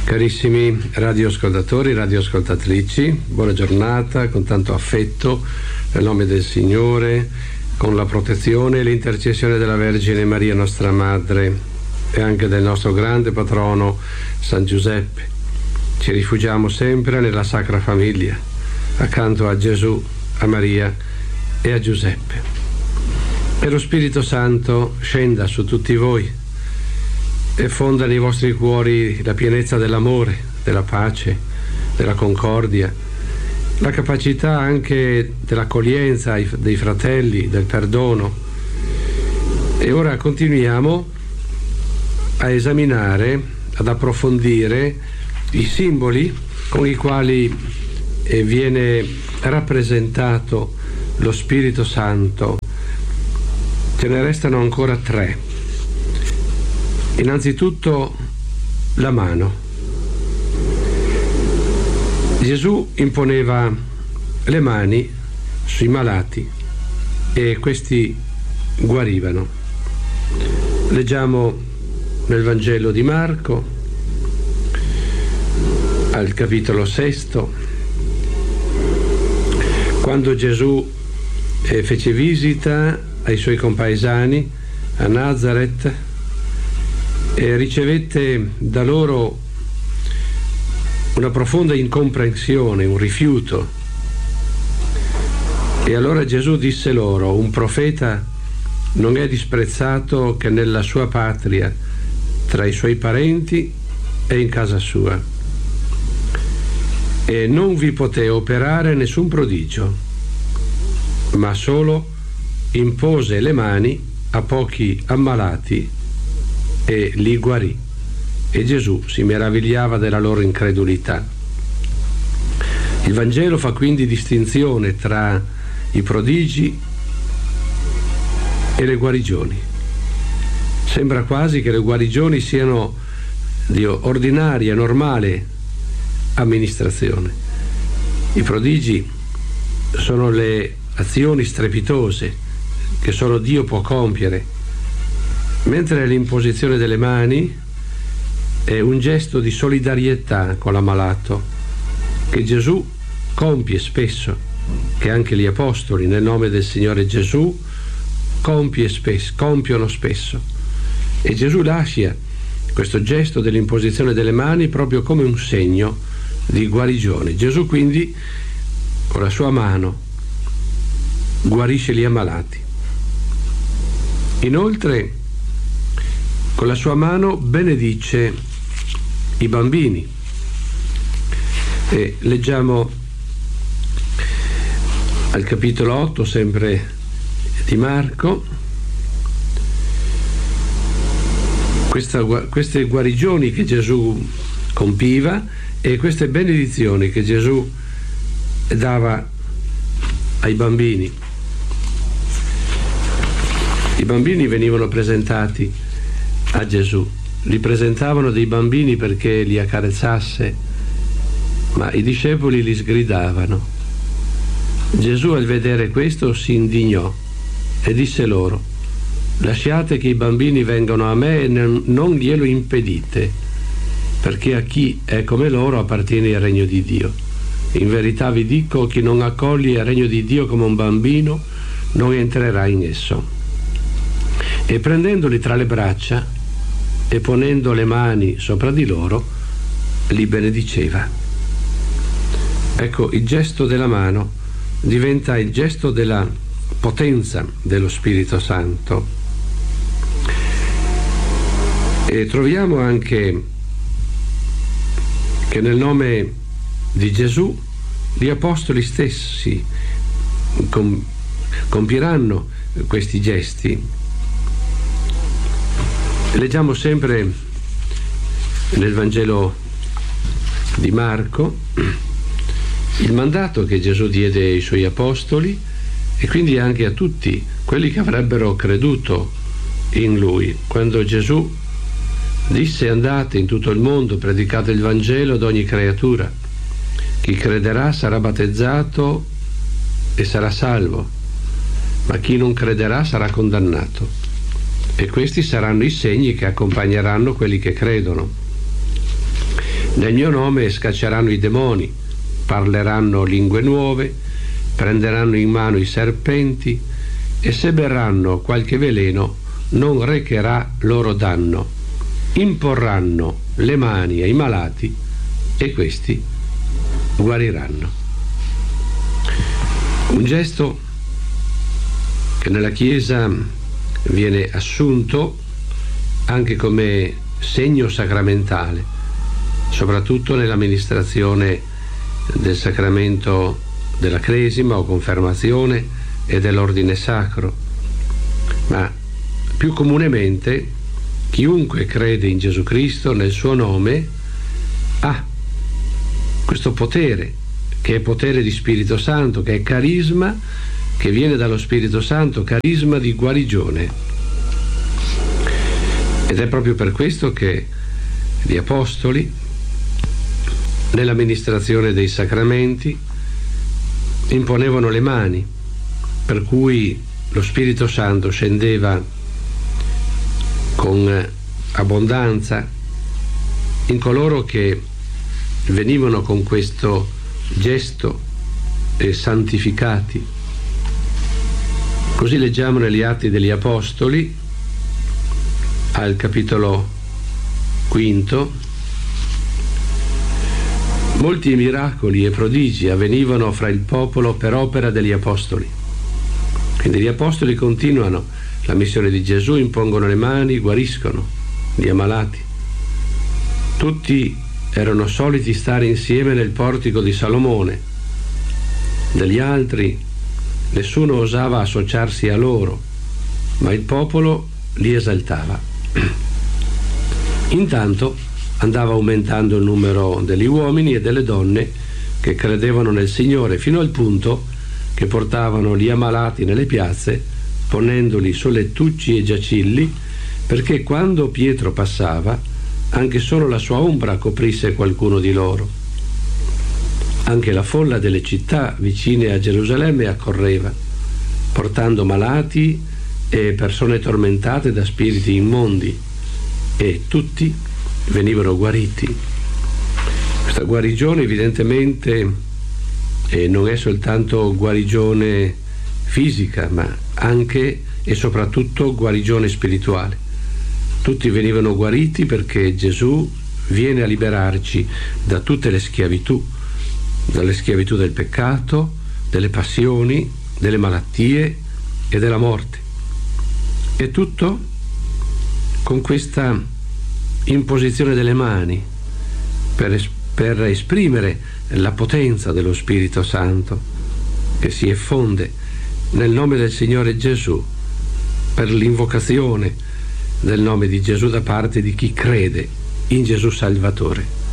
Carissimi radioascoltatori, radioascoltatrici, buona giornata, con tanto affetto, nel nome del Signore, con la protezione e l'intercessione della Vergine Maria, nostra Madre, e anche del nostro grande patrono San Giuseppe. Ci rifugiamo sempre nella Sacra Famiglia, accanto a Gesù, a Maria e a Giuseppe. E lo Spirito Santo scenda su tutti voi e fonda nei vostri cuori la pienezza dell'amore, della pace, della concordia, la capacità anche dell'accoglienza dei fratelli, del perdono. E ora continuiamo a esaminare, ad approfondire i simboli con i quali viene rappresentato lo Spirito Santo. Ce ne restano ancora 3. Innanzitutto la mano. Gesù imponeva le mani sui malati e questi guarivano. Leggiamo nel Vangelo di Marco, al capitolo 6, quando Gesù fece visita ai suoi compaesani a Nazaret e ricevette da loro una profonda incomprensione, un rifiuto. E allora Gesù disse loro: un profeta non è disprezzato che nella sua patria, tra i suoi parenti e in casa sua. E non vi poté operare nessun prodigio, ma solo impose le mani a pochi ammalati e li guarì. E Gesù si meravigliava della loro incredulità. Il Vangelo fa quindi distinzione tra i prodigi e le guarigioni. Sembra quasi che le guarigioni siano di ordinaria, normale amministrazione. I prodigi sono le azioni strepitose che solo Dio può compiere, mentre l'imposizione delle mani è un gesto di solidarietà con l'ammalato che Gesù compie spesso, che anche gli apostoli nel nome del Signore Gesù compiono spesso. E Gesù lascia questo gesto dell'imposizione delle mani proprio come un segno di guarigione. Gesù quindi con la sua mano guarisce gli ammalati. Inoltre con la sua mano benedice i bambini. E leggiamo al capitolo 8 sempre di Marco queste guarigioni che Gesù compiva e queste benedizioni che Gesù dava ai bambini. I bambini venivano presentati a Gesù, li presentavano dei bambini perché li accarezzasse, ma i discepoli li sgridavano. Gesù al vedere questo si indignò e disse loro: lasciate che i bambini vengano a me e non glielo impedite, perché a chi è come loro appartiene il regno di Dio. In verità vi dico, chi non accoglie il regno di Dio come un bambino non entrerà in esso. E prendendoli tra le braccia e ponendo le mani sopra di loro, li benediceva. Ecco, il gesto della mano diventa il gesto della potenza dello Spirito Santo. E troviamo anche che nel nome di Gesù gli apostoli stessi compieranno questi gesti. Leggiamo sempre nel Vangelo di Marco il mandato che Gesù diede ai suoi apostoli e quindi anche a tutti quelli che avrebbero creduto in Lui, quando Gesù disse: andate in tutto il mondo, predicate il Vangelo ad ogni creatura. Chi crederà sarà battezzato e sarà salvo, ma chi non crederà sarà condannato. E questi saranno i segni che accompagneranno quelli che credono. Nel mio nome scacceranno i demoni, parleranno lingue nuove, prenderanno in mano i serpenti e se berranno qualche veleno non recherà loro danno. Imporranno le mani ai malati e questi guariranno. Un gesto che nella Chiesa viene assunto anche come segno sacramentale, soprattutto nell'amministrazione del sacramento della cresima o confermazione e dell'ordine sacro, ma più comunemente chiunque crede in Gesù Cristo nel suo nome ha questo potere, che è potere di Spirito Santo, che è carisma, che viene dallo Spirito Santo, carisma di guarigione. Ed è proprio per questo che gli apostoli, nell'amministrazione dei sacramenti, imponevano le mani, per cui lo Spirito Santo scendeva con abbondanza in coloro che venivano con questo gesto santificati. Così leggiamo negli Atti degli Apostoli, al capitolo 5, molti miracoli e prodigi avvenivano fra il popolo per opera degli Apostoli. Quindi gli Apostoli continuano la missione di Gesù, impongono le mani, guariscono gli ammalati. Tutti erano soliti stare insieme nel portico di Salomone. Degli altri nessuno osava associarsi a loro, ma il popolo li esaltava. Intanto andava aumentando il numero degli uomini e delle donne che credevano nel Signore, fino al punto che portavano gli ammalati nelle piazze, ponendoli su lettucci e giacilli, perché quando Pietro passava, anche solo la sua ombra coprisse qualcuno di loro. Anche la folla delle città vicine a Gerusalemme accorreva, portando malati e persone tormentate da spiriti immondi, e tutti venivano guariti. Questa guarigione evidentemente non è soltanto guarigione fisica, ma anche e soprattutto guarigione spirituale. Tutti venivano guariti perché Gesù viene a liberarci da tutte le schiavitù, dalle schiavitù del peccato, delle passioni, delle malattie e della morte. E tutto con questa imposizione delle mani per esprimere la potenza dello Spirito Santo che si effonde nel nome del Signore Gesù, per l'invocazione del nome di Gesù da parte di chi crede in Gesù Salvatore.